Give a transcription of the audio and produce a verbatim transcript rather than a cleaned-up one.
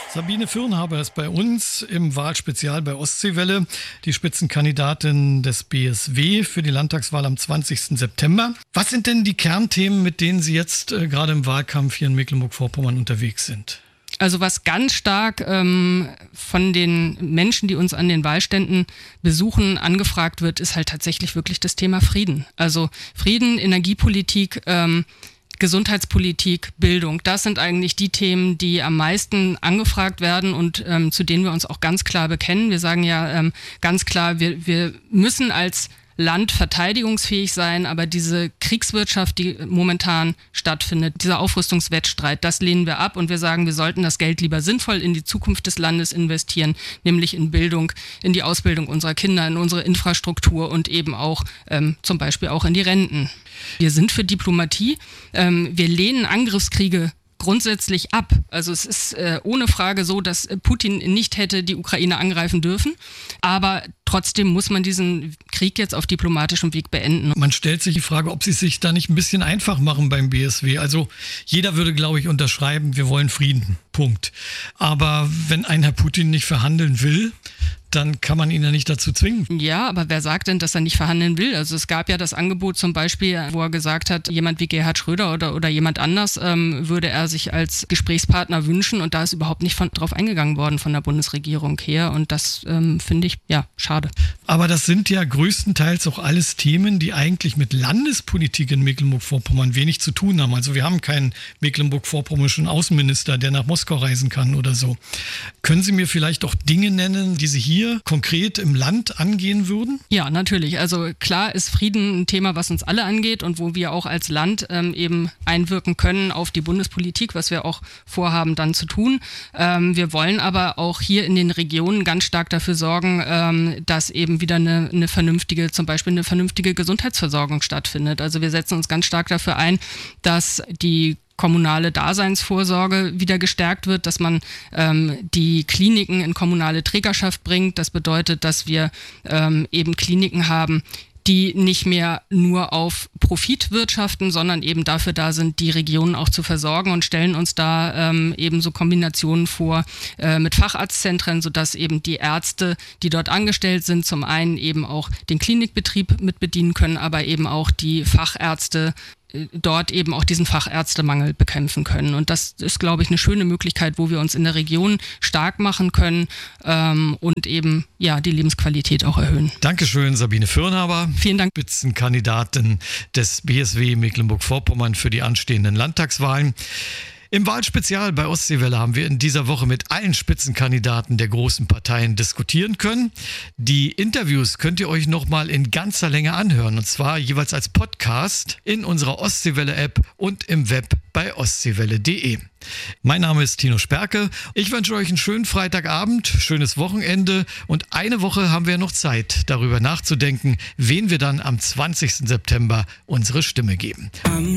Sabine Fürnhaber ist bei uns im Wahlspezial bei Ostseewelle, die Spitzenkandidatin des B S W für die Landtagswahl am zwanzigsten September. Was sind denn die Kernthemen, mit denen Sie jetzt äh, gerade im Wahlkampf hier in Mecklenburg-Vorpommern unterwegs sind? Also was ganz stark ähm, von den Menschen, die uns an den Wahlständen besuchen, angefragt wird, ist halt tatsächlich wirklich das Thema Frieden. Also Frieden, Energiepolitik, ähm, Gesundheitspolitik, Bildung, das sind eigentlich die Themen, die am meisten angefragt werden und ähm, zu denen wir uns auch ganz klar bekennen. Wir sagen ja ähm, ganz klar, wir, wir müssen als Land verteidigungsfähig sein, aber diese Kriegswirtschaft, die momentan stattfindet, dieser Aufrüstungswettstreit, das lehnen wir ab und wir sagen, wir sollten das Geld lieber sinnvoll in die Zukunft des Landes investieren, nämlich in Bildung, in die Ausbildung unserer Kinder, in unsere Infrastruktur und eben auch ähm, zum Beispiel auch in die Renten. Wir sind für Diplomatie, ähm, wir lehnen Angriffskriege grundsätzlich ab. Also es ist äh, ohne Frage so, dass Putin nicht hätte die Ukraine angreifen dürfen, aber trotzdem muss man diesen Krieg jetzt auf diplomatischem Weg beenden. Man stellt sich die Frage, ob sie sich da nicht ein bisschen einfach machen beim B S W. Also jeder würde, glaube ich, unterschreiben, wir wollen Frieden. Punkt. Aber wenn ein Herr Putin nicht verhandeln will, dann kann man ihn ja nicht dazu zwingen. Ja, aber wer sagt denn, dass er nicht verhandeln will? Also es gab ja das Angebot zum Beispiel, wo er gesagt hat, jemand wie Gerhard Schröder oder, oder jemand anders ähm, würde er sich als Gesprächspartner wünschen und da ist überhaupt nicht von, drauf eingegangen worden von der Bundesregierung her und das ähm, finde ich, ja, schade. Aber das sind ja größtenteils auch alles Themen, die eigentlich mit Landespolitik in Mecklenburg-Vorpommern wenig zu tun haben. Also wir haben keinen mecklenburg-vorpommernischen Außenminister, der nach Moskau reisen kann oder so. Können Sie mir vielleicht auch Dinge nennen, die Sie hier konkret im Land angehen würden? Ja, natürlich. Also klar ist Frieden ein Thema, was uns alle angeht und wo wir auch als Land ähm, eben einwirken können auf die Bundespolitik, was wir auch vorhaben dann zu tun. Ähm, wir wollen aber auch hier in den Regionen ganz stark dafür sorgen, ähm, dass eben wieder eine, eine vernünftige, zum Beispiel eine vernünftige Gesundheitsversorgung stattfindet. Also wir setzen uns ganz stark dafür ein, dass die kommunale Daseinsvorsorge wieder gestärkt wird, dass man ähm, die Kliniken in kommunale Trägerschaft bringt. Das bedeutet, dass wir ähm, eben Kliniken haben, die nicht mehr nur auf Profit wirtschaften, sondern eben dafür da sind, die Regionen auch zu versorgen und stellen uns da ähm, eben so Kombinationen vor äh, mit Facharztzentren, sodass eben die Ärzte, die dort angestellt sind, zum einen eben auch den Klinikbetrieb mit bedienen können, aber eben auch die Fachärzte dort eben auch diesen Fachärztemangel bekämpfen können. Und das ist, glaube ich, eine schöne Möglichkeit, wo wir uns in der Region stark machen können ähm, und eben ja die Lebensqualität auch erhöhen. Dankeschön, Sabine Fürnhaber. Vielen Dank. Spitzenkandidatin des B S W Mecklenburg-Vorpommern für die anstehenden Landtagswahlen. Im Wahlspezial bei Ostseewelle haben wir in dieser Woche mit allen Spitzenkandidaten der großen Parteien diskutieren können. Die Interviews könnt ihr euch nochmal in ganzer Länge anhören und zwar jeweils als Podcast in unserer Ostseewelle-App und im Web bei ostseewelle punkt de. Mein Name ist Tino Sperke. Ich wünsche euch einen schönen Freitagabend, schönes Wochenende und eine Woche haben wir noch Zeit, darüber nachzudenken, wen wir dann am zwanzigsten September unsere Stimme geben.